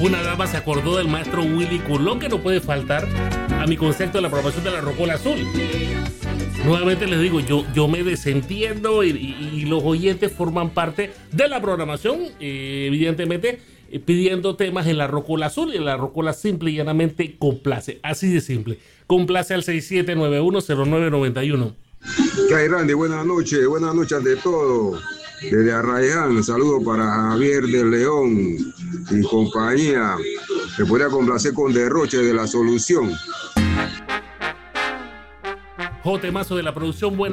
Una dama se acordó del maestro Willy Colón, que no puede faltar a mi concepto de la programación de la Rocola Azul. Nuevamente les digo, yo me desentiendo y los oyentes forman parte de la programación, evidentemente pidiendo temas en la Rocola Azul, y en la Rocola simple y llanamente complace, así de simple. Complace al 67910991. ¿Qué hay, Randy? Buenas noches ante todo. Desde Arraiján, saludo para Javier de León y compañía. Me podría complacer con Derroche de La Solución. J. Mazo de la producción, buena